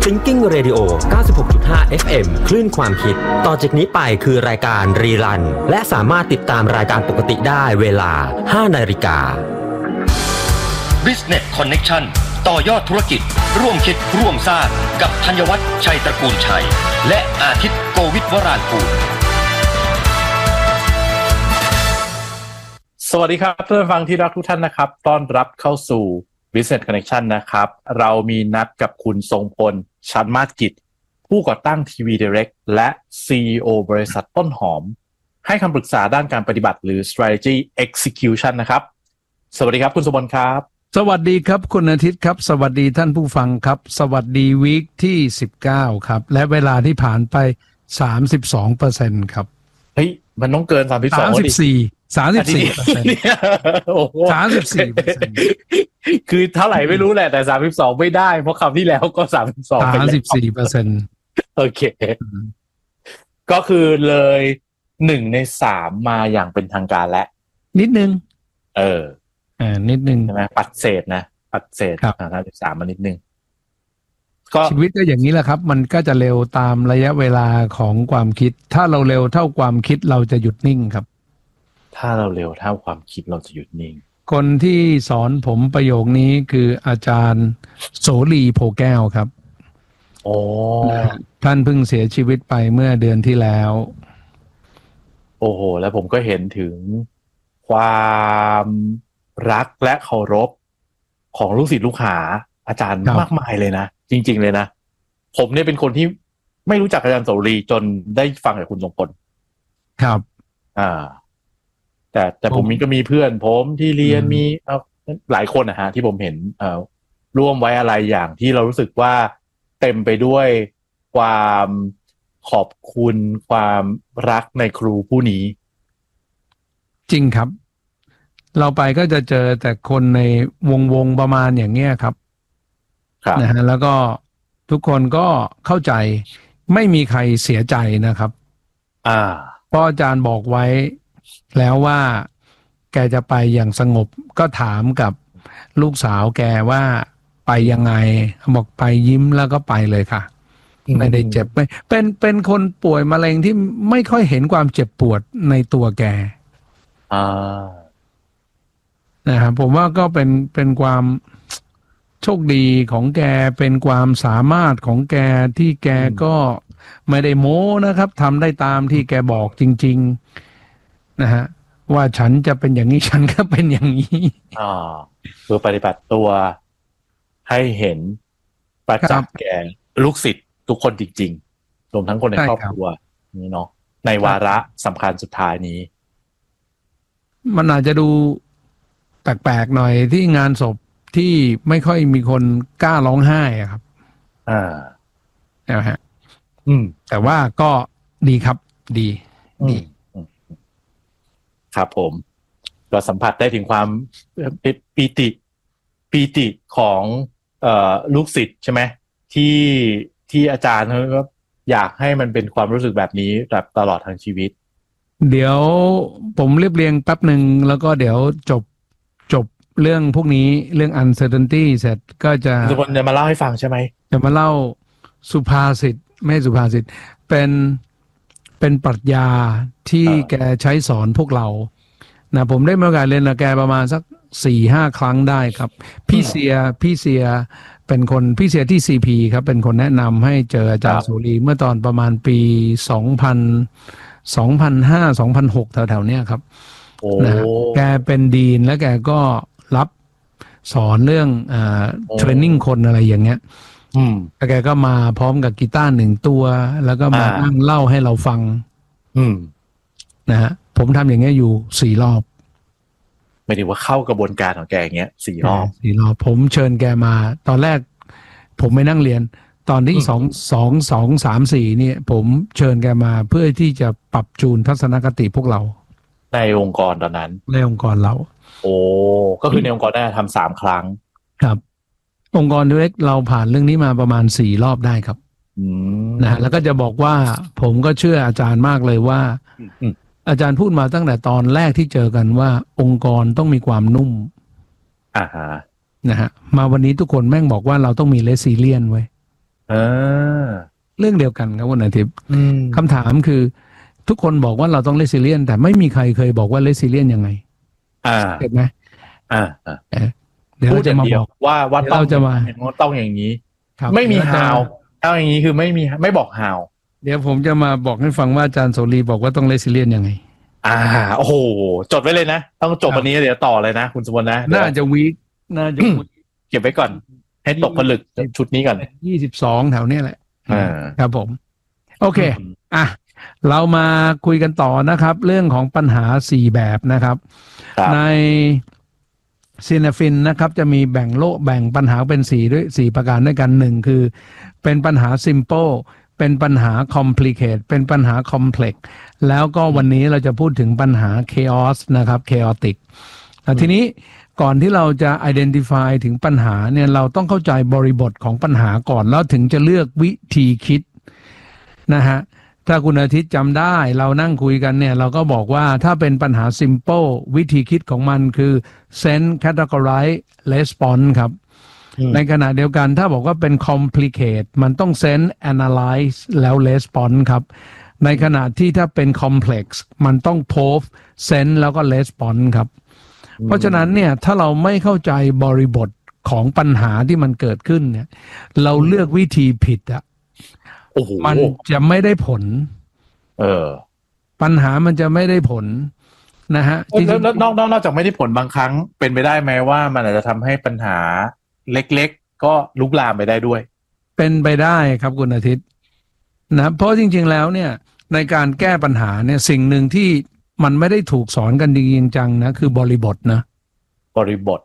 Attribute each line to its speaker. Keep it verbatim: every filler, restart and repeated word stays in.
Speaker 1: Thinking Radio เก้าสิบหกจุดห้า เอฟ เอ็ม คลื่นความคิดต่อจากนี้ไปคือรายการรีรันและสามารถติดตามรายการปกติได้เวลา ห้านาฬิกา
Speaker 2: Business Connection ต่อยอดธุรกิจร่วมคิดร่วมสร้างกับธัญวัฒน์ชัยตระกูลชัยและอาทิตย์โกวิทวรางกูล
Speaker 3: สวัสดีครับเพื่อนฟังที่รักทุกท่านนะครับต้อนรับเข้าสู่ Business Connection นะครับเรามีนัดกับคุณทรงพลชันมาศกิจผู้ก่อตั้ง ที วี Direct และ ซี อี โอ บริษัทต้นหอมให้คำปรึกษาด้านการปฏิบัติหรือ Strategy Execution นะครับสวัสดีครับคุณทรงพลครับ
Speaker 4: สวัสดีครับคุณอาทิตย์ครับสวัสดีท่านผู้ฟังครับสวัสดีวีคที่สิบเก้าครับและเวลาที่ผ่านไป สามสิบสองเปอร์เซ็นต์ ครับ
Speaker 3: เฮ้ยมันต้องเกินสามสิบสอง
Speaker 4: สามสิบสี่ สามสิบสี่เปอร์เซ็นต์
Speaker 3: โอ้โห
Speaker 4: สามสิบสี่เปอร์เซ็นต์
Speaker 3: คือเท่าไหร่ไม่รู้แหละแต่สามสิบสองไม่ได้เพราะคำที่แล้วก็สามสิบสองไปแล้ว
Speaker 4: สามสิบสี่เปอร์เซ็นต์
Speaker 3: โอเคก็คือเลยหนึ่งในสามมาอย่างเป็นทางการแล้ว
Speaker 4: นิดนึง
Speaker 3: เออ
Speaker 4: อ่านิดนึง
Speaker 3: ใช่ไหมปัดเศษนะปัดเศษอ่าสามสิบสามมานิดนึง
Speaker 4: ก็ชีวิตก็อย่างนี้แหละครับมันก็จะเร็วตามระยะเวลาของความคิดถ้าเราเร็วเท่าความคิดเราจะหยุดนิ่งครับ
Speaker 3: ถ้าเราเร็วเท่าความคิดเราจะหยุดนิ่ง
Speaker 4: คนที่สอนผมประโยคนี้คืออาจารย์โสรีโพแก้วครับ
Speaker 3: โอ้
Speaker 4: ท่านเพิ่งเสียชีวิตไปเมื่อเดือนที่แล้ว
Speaker 3: โอ้โหแล้วผมก็เห็นถึงความรักและเคารพของลูกศิษย์ลูกหาอาจารย์มากมายเลยนะจริงๆเลยนะผมเนี่ยเป็นคนที่ไม่รู้จักอาจารย์โสรีจนได้ฟังจากคุณทรงพล
Speaker 4: ครับ
Speaker 3: อ่าแต่แต่ผมมีก็มีเพื่อนผมที่เรียนมีเอาหลายคนนะฮะที่ผมเห็นเอ่อร่วมไว้อะไรอย่างที่เรารู้สึกว่าเต็มไปด้วยความขอบคุณความรักในครูผู้นี้
Speaker 4: จริงครับเราไปก็จะเจอแต่คนในวงวงประมาณอย่างเงี้ยครับนะฮะแล้วก็ทุกคนก็เข้าใจไม่มีใครเสียใจนะครับ
Speaker 3: อ่า
Speaker 4: เพราะอาจารย์บอกไว้แล้วว่าแกจะไปอย่างสงบก็ถามกับลูกสาวแกว่าไปยังไงบอกไปยิ้มแล้วก็ไปเลยค่ะไม่ได้เจ็บไม่เป็นเป็นคนป่วยมะเร็งที่ไม่ค่อยเห็นความเจ็บปวดในตัวแก
Speaker 3: อ่า
Speaker 4: นะครับผมว่าก็เป็นเป็นความโชคดีของแกเป็นความสามารถของแกที่แกก็ไม่ได้โม้นะครับทำได้ตามที่แกบอกจริงๆนะฮะว่าฉันจะเป็นอย่างนี้ฉันก็เป็นอย่างนี้
Speaker 3: อ่าคือปฏิบัติตัวให้เห็นประจักษ์แก่ลูกศิษย์ทุกคนจริงๆรวมทั้งคนในครอบครัวนี่เนาะในวาระสำคัญสุดท้ายนี้
Speaker 4: มันอาจจะดูแปลกๆหน่อยที่งานศพที่ไม่ค่อยมีคนกล้าร้องไห้อะครับ
Speaker 3: อ่า
Speaker 4: นะฮะ
Speaker 3: อืม
Speaker 4: แต่ว่าก็ดีครับดีดี
Speaker 3: ครับผมเราสัมผัสได้ถึงความปีติปีติของเอ่อลูกศิษย์ใช่ไหมที่ที่อาจารย์เขาก็อยากให้มันเป็นความรู้สึกแบบนี้แบบตลอดทั้งชีวิต
Speaker 4: เดี๋ยวผมเรียบเรียงแป๊บหนึ่งแล้วก็เดี๋ยวจบจบเรื่องพวกนี้เรื่อง uncertainty เสร็จก็จะ
Speaker 3: ทุกคนจะมาเล่าให้ฟังใช่ไหม
Speaker 4: จะมาเล่าสุภาษิตไม่สุภาษิตเป็นเป็นปรัชญาที่แกใช้สอนพวกเรานะผมได้มีโอกาสเรียนกับแกประมาณสัก สี่ห้า ครั้งได้ครับพี่เสียพี่เสียเป็นคนพี่เสียที่ ซี พี ครับเป็นคนแนะนำให้เจออาจารย์โสรีเมื่อตอนประมาณปีสองพัน สองพันห้า สองพันหกแถวๆเนี้ยครับนะแกเป็นดีนแล้วแกก็รับสอนเรื่องเอ่อเทรนนิ่งคนอะไรอย่างเงี้ย
Speaker 3: อืม
Speaker 4: แล้วแกก็มาพร้อมกับกีตาร์หนึ่งตัวแล้วก็มานั่งเล่าให้เราฟัง
Speaker 3: อืม
Speaker 4: นะฮะผมทำอย่างเงี้ยอยู่สี่รอบ
Speaker 3: หมายถึงว่าเข้ากระบวนการของแกอย่างเงี้ยสี่รอบ
Speaker 4: สี่รอบผมเชิญแกมาตอนแรกผมไม่นั่งเรียนตอนที่สองสองสองสามสี่เนี่ยผมเชิญแกมาเพื่อที่จะปรับจูนทัศนคติพวกเรา
Speaker 3: ในองค์กรตอนนั้น
Speaker 4: ในองค์กรเรา
Speaker 3: โอ้ก็คือในองค์กรได้ทำสามครั้ง
Speaker 4: ครับองค์กรเล็กเราผ่านเรื่องนี้มาประมาณสี่รอบได้ครับนะแล้วก็จะบอกว่าผมก็เชื่ออาจารย์มากเลยว่าอาจารย์พูดมาตั้งแต่ตอนแรกที่เจอกันว่าองค์กรต้องมีความนุ่ม
Speaker 3: อ่าฮะ
Speaker 4: นะฮะมาวันนี้ทุกคนแม่งบอกว่าเราต้องมีเรซิเลียนไว้
Speaker 3: เออ
Speaker 4: เรื่องเดียวกันครับคุณอาทิตย์
Speaker 3: อืม
Speaker 4: คำถามคือทุกคนบอกว่าเราต้องเลซิเลียนแต่ไม่มีใครเคยบอกว่าเลซิเลียนยังไง
Speaker 3: อ่า
Speaker 4: เห็นไหม
Speaker 3: อ่าอ่า
Speaker 4: เออเดี๋ยว
Speaker 3: พู
Speaker 4: เรา
Speaker 3: ดอ
Speaker 4: จะ
Speaker 3: ย่าง
Speaker 4: มา
Speaker 3: เดีย
Speaker 4: บ
Speaker 3: ว
Speaker 4: อก
Speaker 3: ว่าว่า
Speaker 4: เดี๋ยว
Speaker 3: ต้อง
Speaker 4: เราจะมา
Speaker 3: อย่างนั้นต้องอย่างนี้
Speaker 4: ครับ
Speaker 3: ไม่มี
Speaker 4: เดี๋ยว
Speaker 3: ฮาว
Speaker 4: จะ
Speaker 3: เอาอย่างนี้คือไม่มีไม่บอกฮาว
Speaker 4: เดี๋ยวผมจะมาบอกให้ฟังว่าอาจารย์โสรีบอกว่าต้องเลซิเลียนยังไง
Speaker 3: อ่าโอ้โหจดไว้เลยนะ ต้องจบ
Speaker 4: ครับ
Speaker 3: วันนี้เดี๋ยวต่อเลยนะคุณสมบูรณ์นะเดี๋ยว
Speaker 4: น่าจะวีคน่าจะ
Speaker 3: เก็บไว้ก่อน ให้ตกผลึกชุดนี้ก่อน
Speaker 4: ยี่สิบสองแถวเนี้ยแหละ
Speaker 3: อ่า
Speaker 4: ครับผม โอเค อ่ะ เรามาคุยกันต่อนะครับ เรื่องของปัญหาสี่แบบนะครับ
Speaker 3: ครับ
Speaker 4: ในซีนาฟินนะครับ จะมีแบ่งโลกแบ่งปัญหาเป็นสี่ด้วยสี่ประการด้วยกันหนึ่งคือ เป็นปัญหา simple เป็นปัญหา complicate เป็นปัญหา complex แล้วก็วันนี้เราจะพูดถึงปัญหา chaos นะครับ chaotic แต่ทีนี้ก่อนที่เราจะ identify ถึงปัญหาเนี่ยเราต้องเข้าใจบริบทของปัญหาก่อนแล้วถึงจะเลือกวิธีคิดนะฮะถ้าคุณอาทิตย์จำได้เรานั่งคุยกันเนี่ยเราก็บอกว่าถ้าเป็นปัญหา simple วิธีคิดของมันคือ sense categorize response ครับ
Speaker 3: อืม
Speaker 4: ในขณะเดียวกันถ้าบอกว่าเป็น complicate มันต้อง sense analyze แล้ว response ครับในขณะที่ถ้าเป็น complex มันต้อง prove sense แล้วก็ response ครับเพราะฉะนั้นเนี่ยถ้าเราไม่เข้าใจบริบทของปัญหาที่มันเกิดขึ้นเนี่ยเราเลือกวิธีผิดอะ
Speaker 3: โอ้โห
Speaker 4: มันจะไม่ได้ผล
Speaker 3: เออ
Speaker 4: ปัญหามันจะไม่ได้ผลนะฮะจริง
Speaker 3: แล้ว
Speaker 4: ๆ
Speaker 3: แล้วนอกนอกนอกจากไม่ได้ผลบางครั้งเป็นไปได้ไหมว่ามันอาจจะทำให้ปัญหาเล็กๆ ก็ลุกลามไปได้ด้วย
Speaker 4: เป็นไปได้ครับคุณอาทิตย์นะเพราะจริงๆแล้วเนี่ยในการแก้ปัญหาเนี่ยสิ่งหนึ่งที่มันไม่ได้ถูกสอนกันจริงๆจังนะคือบริบทนะ
Speaker 3: บริบท